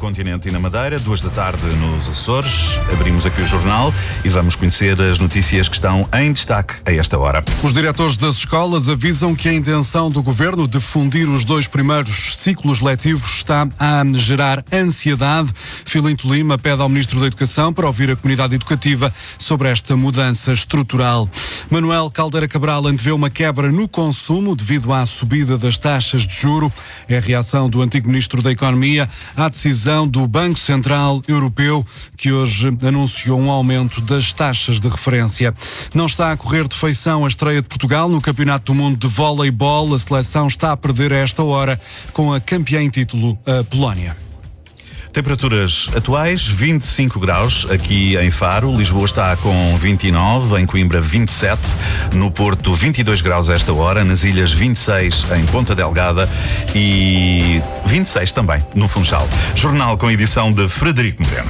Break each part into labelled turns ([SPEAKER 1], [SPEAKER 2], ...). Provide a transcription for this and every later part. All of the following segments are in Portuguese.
[SPEAKER 1] continente e na Madeira, 2 da tarde nos Açores. Abrimos aqui o jornal e vamos conhecer as notícias que estão em destaque a esta hora.
[SPEAKER 2] Os diretores das escolas avisam que a intenção do Governo de fundir os 2 primeiros ciclos letivos está a gerar ansiedade. Filinto Lima pede ao Ministro da Educação para ouvir a comunidade educativa sobre esta mudança estrutural. Manuel Caldeira Cabral antevê uma quebra no consumo devido à subida das taxas de juro. É a reação do antigo Ministro da Economia à decisão do Banco Central Europeu, que hoje anunciou um aumento das taxas de referência. Não está a correr de feição a estreia de Portugal no Campeonato do Mundo de Voleibol. A seleção está a perder a esta hora com a campeã em título, a Polónia.
[SPEAKER 1] Temperaturas atuais, 25 graus aqui em Faro, Lisboa está com 29, em Coimbra 27, no Porto 22 graus a esta hora, nas Ilhas 26 em Ponta Delgada e 26 também no Funchal. Jornal com edição de Frederico Moreno.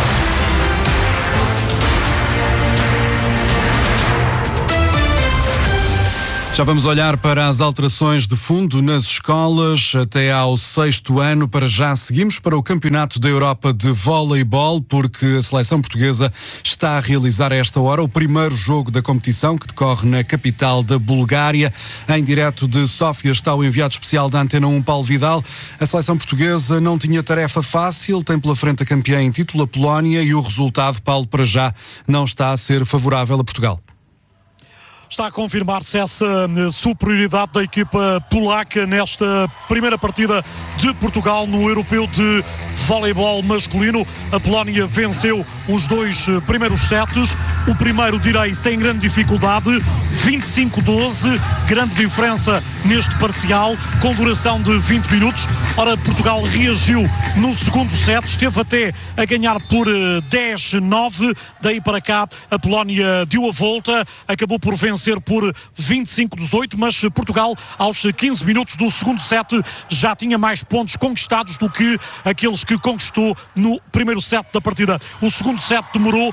[SPEAKER 2] Já vamos olhar para as alterações de fundo nas escolas até ao 6º ano. Para já seguimos para o Campeonato da Europa de Voleibol, porque a seleção portuguesa está a realizar a esta hora o primeiro jogo da competição, que decorre na capital da Bulgária. Em direto de Sófia está o enviado especial da Antena 1, Paulo Vidal. A seleção portuguesa não tinha tarefa fácil, tem pela frente a campeã em título, a Polónia, e o resultado, Paulo, para já não está a ser favorável a Portugal.
[SPEAKER 3] Está a confirmar-se essa superioridade da equipa polaca nesta primeira partida de Portugal no Europeu de Voleibol masculino. A Polónia venceu os 2 primeiros sets. O primeiro, direi, sem grande dificuldade, 25-12, grande diferença neste parcial, com duração de 20 minutos. Ora, Portugal reagiu no segundo set, esteve até a ganhar por 10-9. Daí para cá, a Polónia deu a volta, acabou por vencer por 25-18, mas Portugal, aos 15 minutos do segundo set, já tinha mais pontos conquistados do que aqueles que conquistou no primeiro set da partida. O segundo set demorou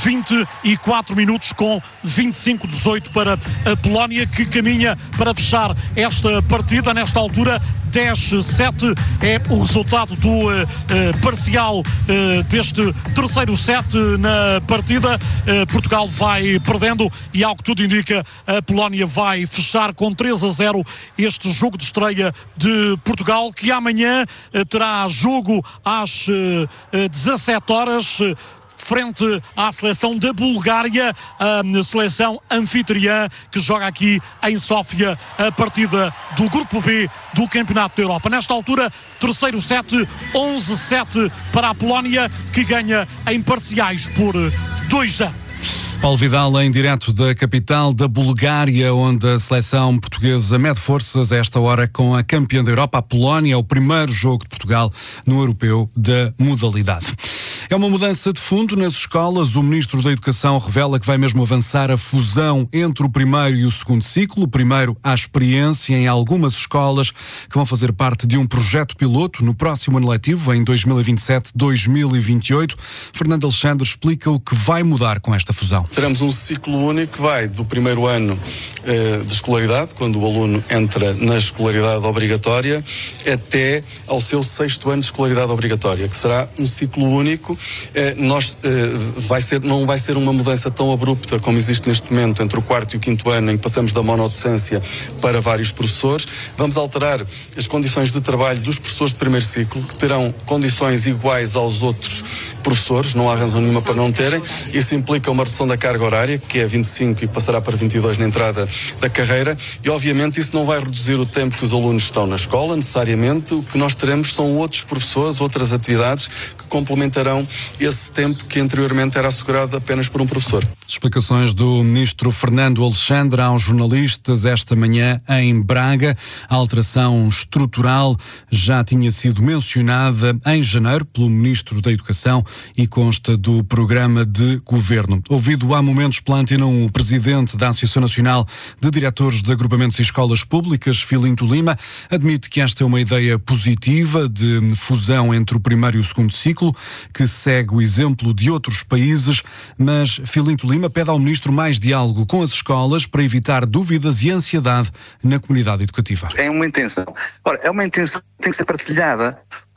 [SPEAKER 3] 24 minutos, com 25-18 para a Polónia, que caminha para fechar esta partida. Nesta altura, 10-7 é o resultado do parcial deste terceiro set na partida. Portugal vai perdendo e, ao que tudo indica, a Polónia vai fechar com 3-0 este jogo de estreia de Portugal, que amanhã terá jogo às 17 horas frente à seleção da Bulgária, a seleção anfitriã que joga aqui em Sófia a partida do Grupo B do Campeonato da Europa. Nesta altura, terceiro set, 11-7 para a Polónia, que ganha em parciais por 2-0.
[SPEAKER 2] Paulo Vidal em direto da capital da Bulgária, onde a seleção portuguesa mede forças a esta hora com a campeã da Europa, a Polónia, o primeiro jogo de Portugal no Europeu da modalidade. É uma mudança de fundo nas escolas. O Ministro da Educação revela que vai mesmo avançar a fusão entre o primeiro e o segundo ciclo. O primeiro, à experiência em algumas escolas que vão fazer parte de um projeto piloto no próximo ano letivo, em 2027-2028. Fernando Alexandre explica o que vai mudar com esta fusão.
[SPEAKER 4] Teremos um ciclo único que vai do primeiro ano de escolaridade, quando o aluno entra na escolaridade obrigatória, até ao seu 6º ano de escolaridade obrigatória, que será um ciclo único. Não vai ser uma mudança tão abrupta como existe neste momento entre o 4º e o 5º ano, em que passamos da monodocência para vários professores. Vamos alterar as condições de trabalho dos professores de primeiro ciclo, que terão condições iguais aos outros professores, não há razão nenhuma para não terem. Isso implica uma redução da carga horária, que é 25 e passará para 22 na entrada da carreira, e obviamente isso não vai reduzir o tempo que os alunos estão na escola, necessariamente. O que nós teremos são outros professores, outras atividades que complementarão esse tempo que anteriormente era assegurado apenas por um professor.
[SPEAKER 2] Explicações do Ministro Fernando Alexandre aos jornalistas esta manhã em Braga. A alteração estrutural já tinha sido mencionada em janeiro pelo Ministro da Educação e consta do programa de governo. Ouvido há momentos pela Antena 1, o Presidente da Associação Nacional de Diretores de Agrupamentos e Escolas Públicas, Filinto Lima, admite que esta é uma ideia positiva de fusão entre o primeiro e o segundo ciclo, que segue o exemplo de outros países, mas Filinto Lima pede ao Ministro mais diálogo com as escolas para evitar dúvidas e ansiedade na comunidade educativa.
[SPEAKER 5] É uma intenção. Ora, é uma intenção que tem que ser partilhada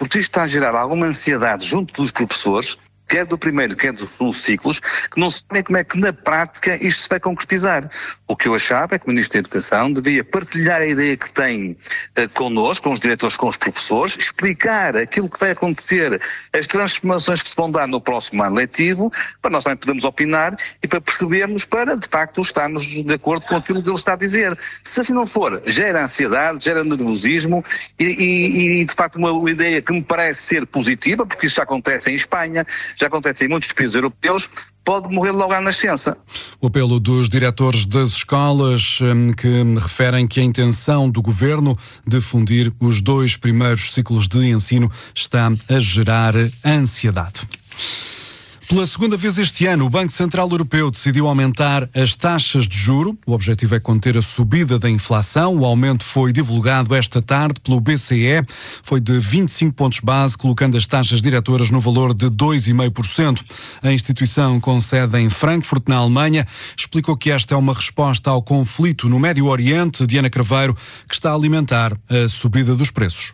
[SPEAKER 5] porque isto está a gerar alguma ansiedade junto dos professores, quer do primeiro, quer dos segundos ciclos, que não sabem como é que na prática isto se vai concretizar. O que eu achava é que o Ministro da Educação devia partilhar a ideia que tem connosco, com os diretores, com os professores, explicar aquilo que vai acontecer, as transformações que se vão dar no próximo ano letivo, para nós também podermos opinar e para percebermos, para de facto estarmos de acordo com aquilo que ele está a dizer. Se assim não for, gera ansiedade, gera nervosismo e de facto uma ideia que me parece ser positiva, porque isso já acontece em Espanha, já acontece em muitos países europeus, pode morrer logo à nascença.
[SPEAKER 2] O apelo dos diretores das escolas que referem que a intenção do governo de fundir os 2 primeiros ciclos de ensino está a gerar ansiedade. Pela segunda vez este ano, o Banco Central Europeu decidiu aumentar as taxas de juro. O objetivo é conter a subida da inflação. O aumento foi divulgado esta tarde pelo BCE. Foi de 25 pontos base, colocando as taxas diretoras no valor de 2,5%. A instituição com sede em Frankfurt, na Alemanha, explicou que esta é uma resposta ao conflito no Médio Oriente. Diana Craveiro, que está a alimentar a subida dos preços.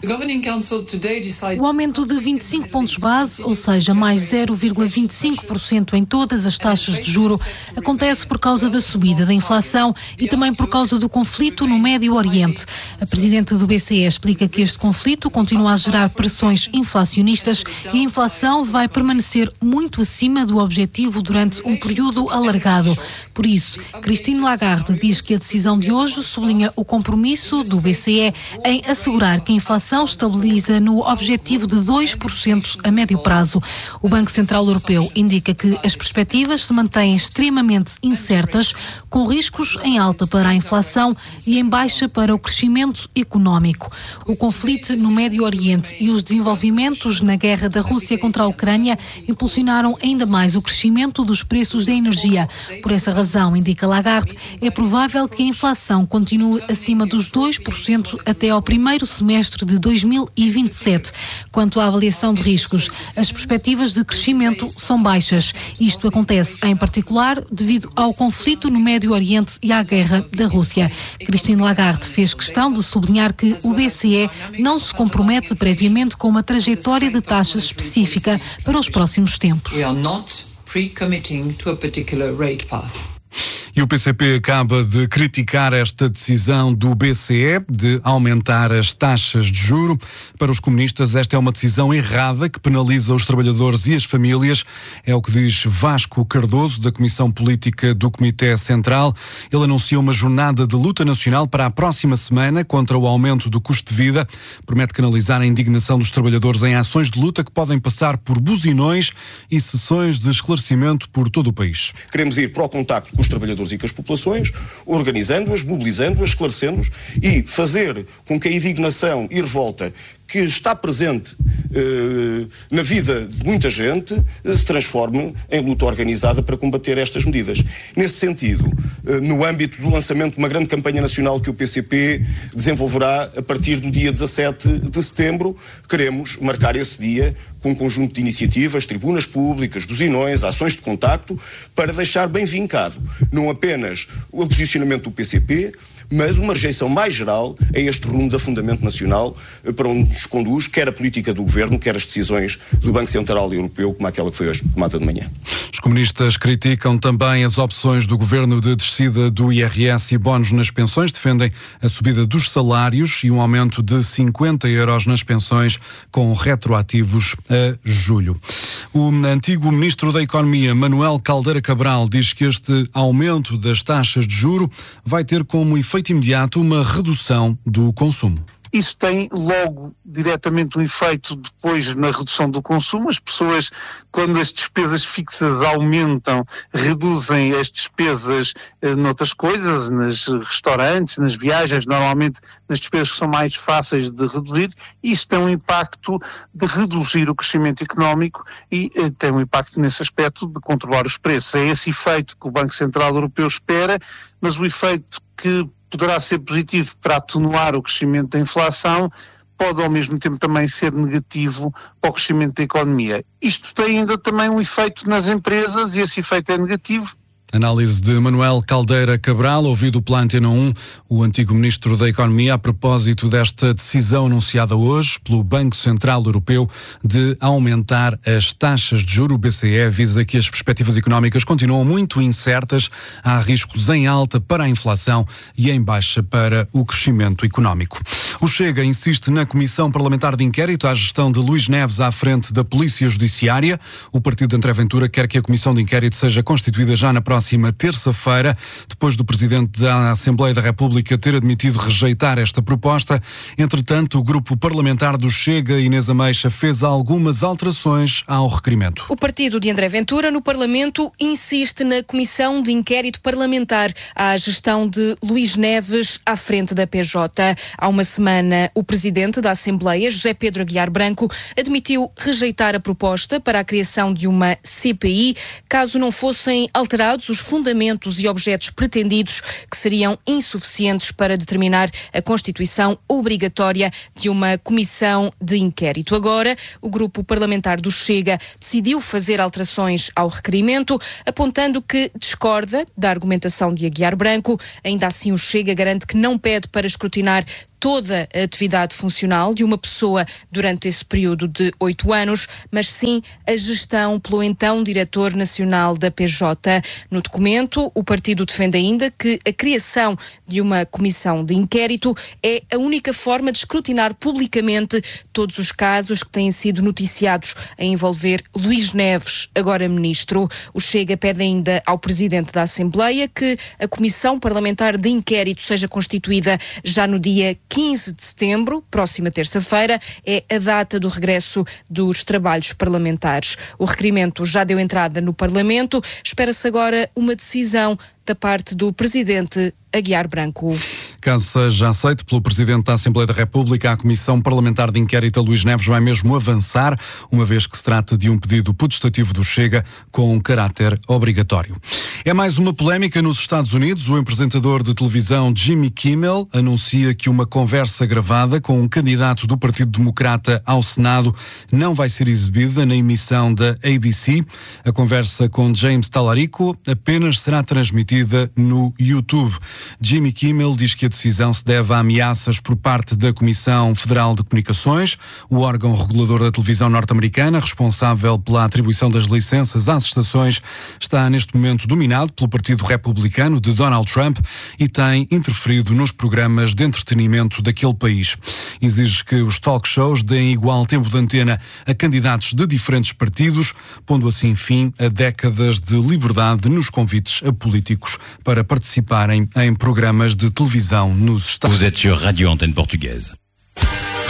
[SPEAKER 6] O aumento de 25 pontos base, ou seja, mais 0,25% em todas as taxas de juro, acontece por causa da subida da inflação e também por causa do conflito no Médio Oriente. A presidente do BCE explica que este conflito continua a gerar pressões inflacionistas e a inflação vai permanecer muito acima do objetivo durante um período alargado. Por isso, Christine Lagarde diz que a decisão de hoje sublinha o compromisso do BCE em assegurar que a inflação estabiliza no objetivo de 2% a médio prazo. O Banco Central Europeu indica que as perspectivas se mantêm extremamente incertas, com riscos em alta para a inflação e em baixa para o crescimento económico. O conflito no Médio Oriente e os desenvolvimentos na guerra da Rússia contra a Ucrânia impulsionaram ainda mais o crescimento dos preços da energia. Por essa razão, indica Lagarde, é provável que a inflação continue acima dos 2% até ao primeiro semestre de 2027. Quanto à avaliação de riscos, as perspectivas de crescimento são baixas. Isto acontece, em particular, devido ao conflito no Médio Oriente e à guerra da Rússia. Christine Lagarde fez questão de sublinhar que o BCE não se compromete previamente com uma trajetória de taxas específica para os próximos tempos.
[SPEAKER 2] E o PCP acaba de criticar esta decisão do BCE de aumentar as taxas de juro. Para os comunistas, esta é uma decisão errada que penaliza os trabalhadores e as famílias. É o que diz Vasco Cardoso, da Comissão Política do Comitê Central. Ele anunciou uma jornada de luta nacional para a próxima semana contra o aumento do custo de vida. Promete canalizar a indignação dos trabalhadores em ações de luta que podem passar por buzinões e sessões de esclarecimento por todo o país.
[SPEAKER 7] Queremos ir para o contacto com os trabalhadores e com as populações, organizando-as, mobilizando-as, esclarecendo-as e fazer com que a indignação e revolta que está presente na vida de muita gente se transforme em luta organizada para combater estas medidas. Nesse sentido, no âmbito do lançamento de uma grande campanha nacional que o PCP desenvolverá a partir do dia 17 de setembro, queremos marcar esse dia com um conjunto de iniciativas, tribunas públicas, buzinões, ações de contacto, para deixar bem vincado não apenas o posicionamento do PCP, mas uma rejeição mais geral a este rumo de afundamento nacional para onde nos conduz quer a política do Governo, quer as decisões do Banco Central Europeu, como aquela que foi hoje tomada de manhã.
[SPEAKER 2] Os comunistas criticam também as opções do Governo de descida do IRS e bónus nas pensões, defendem a subida dos salários e um aumento de 50 euros nas pensões com retroativos a julho. O antigo Ministro da Economia, Manuel Caldeira Cabral, diz que este aumento das taxas de juro vai ter como efeito imediato uma redução do consumo.
[SPEAKER 8] Isso tem logo diretamente um efeito depois na redução do consumo. As pessoas, quando as despesas fixas aumentam, reduzem as despesas noutras coisas, nos restaurantes, nas viagens, normalmente nas despesas que são mais fáceis de reduzir. Isso tem um impacto de reduzir o crescimento económico e tem um impacto nesse aspecto de controlar os preços. É esse efeito que o Banco Central Europeu espera, mas o efeito que poderá ser positivo para atenuar o crescimento da inflação, pode ao mesmo tempo também ser negativo para o crescimento da economia. Isto tem ainda também um efeito nas empresas e esse efeito é negativo
[SPEAKER 2] Análise de Manuel Caldeira Cabral, ouvido pela Antena 1, o antigo Ministro da Economia, a propósito desta decisão anunciada hoje pelo Banco Central Europeu de aumentar as taxas de juros. O BCE avisa que as perspectivas económicas continuam muito incertas, há riscos em alta para a inflação e em baixa para o crescimento económico. O Chega insiste na Comissão Parlamentar de Inquérito à gestão de Luís Neves à frente da Polícia Judiciária. O partido de André Ventura quer que a Comissão de Inquérito seja constituída já na próxima terça-feira, depois do Presidente da Assembleia da República ter admitido rejeitar esta proposta. Entretanto, o grupo parlamentar do Chega, Inês Ameixa, fez algumas alterações ao requerimento.
[SPEAKER 9] O partido de André Ventura no Parlamento insiste na Comissão de Inquérito Parlamentar à gestão de Luís Neves à frente da PJ. Há uma semana, o Presidente da Assembleia, José Pedro Aguiar Branco, admitiu rejeitar a proposta para a criação de uma CPI, caso não fossem alterados os fundamentos e objetos pretendidos, que seriam insuficientes para determinar a constituição obrigatória de uma comissão de inquérito. Agora, o grupo parlamentar do Chega decidiu fazer alterações ao requerimento, apontando que discorda da argumentação de Aguiar Branco. Ainda assim, o Chega garante que não pede para escrutinar toda a atividade funcional de uma pessoa durante esse período de 8 anos, mas sim a gestão pelo então Diretor Nacional da PJ. No documento, o partido defende ainda que a criação de uma comissão de inquérito é a única forma de escrutinar publicamente todos os casos que têm sido noticiados a envolver Luís Neves, agora Ministro. O Chega pede ainda ao Presidente da Assembleia que a Comissão Parlamentar de Inquérito seja constituída já no dia 15 de setembro, próxima terça-feira, é a data do regresso dos trabalhos parlamentares. O requerimento já deu entrada no Parlamento, espera-se agora uma decisão da parte do Presidente Aguiar Branco.
[SPEAKER 2] Caso seja aceito pelo Presidente da Assembleia da República, a Comissão Parlamentar de Inquérito a Luís Neves vai mesmo avançar, uma vez que se trata de um pedido putestativo do Chega com caráter obrigatório. É mais uma polémica nos Estados Unidos. O apresentador de televisão Jimmy Kimmel anuncia que uma conversa gravada com um candidato do Partido Democrata ao Senado não vai ser exibida na emissão da ABC. A conversa com James Talarico apenas será transmitida no YouTube. Jimmy Kimmel diz que a decisão se deve a ameaças por parte da Comissão Federal de Comunicações, o órgão regulador da televisão norte-americana, responsável pela atribuição das licenças às estações, está neste momento dominado pelo Partido Republicano de Donald Trump e tem interferido nos programas de entretenimento daquele país. Exige que os talk shows deem igual tempo de antena a candidatos de diferentes partidos, pondo assim fim a décadas de liberdade nos convites a políticos para participarem em programas de televisão nos Estados Unidos.
[SPEAKER 10] Vous êtes sur Radio Antenne Portugaise.